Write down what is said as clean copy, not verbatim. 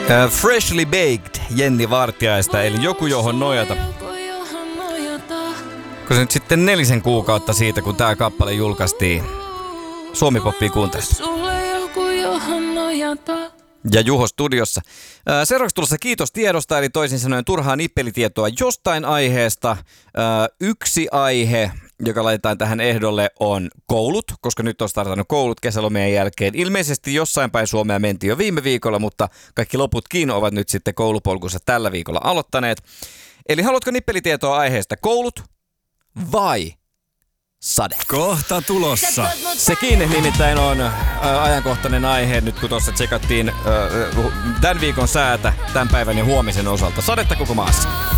Freshly Baked Jenni Vartiaista, eli joku johon nojata. Kun se nyt sitten 4 kuukautta siitä, kun tää kappale julkaistiin, Suomi-poppia kuuntelet. Ja Juho studiossa. Seuraavaksi tulossa kiitos tiedosta, eli toisin sanoen turhaa nippelitietoa jostain aiheesta. Yksi aihe, joka laitetaan tähän ehdolle, on koulut, koska nyt on startannut koulut kesälomien jälkeen. Ilmeisesti jossain päin Suomea mentiin jo viime viikolla, mutta kaikki loputkin ovat nyt sitten koulupolkunsa tällä viikolla aloittaneet. Eli haluatko nippelitietoa aiheesta koulut vai sade? Kohta tulossa. Sekin nimittäin on ajankohtainen aihe nyt, kun tuossa tsekattiin tämän viikon säätä tämän päivän ja huomisen osalta. Sadetta koko maassa.